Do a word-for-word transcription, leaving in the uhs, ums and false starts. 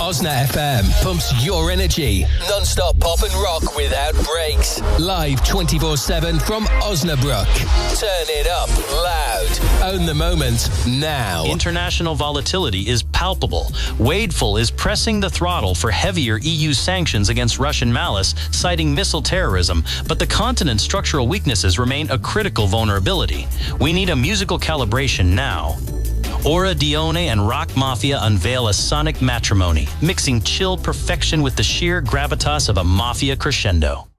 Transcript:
Osna F M pumps your energy. Non-stop pop and rock without breaks. Live twenty-four seven from Osnabrück. Turn it up loud. Own the moment now. International volatility is palpable. Wadeful is pressing the throttle for heavier E U sanctions against Russian malice, citing missile terrorism, but the continent's structural weaknesses remain a critical vulnerability. We need a musical calibration now. Ora Dione and Rock Mafia unveil a sonic matrimony, mixing chill perfection with the sheer gravitas of a mafia crescendo.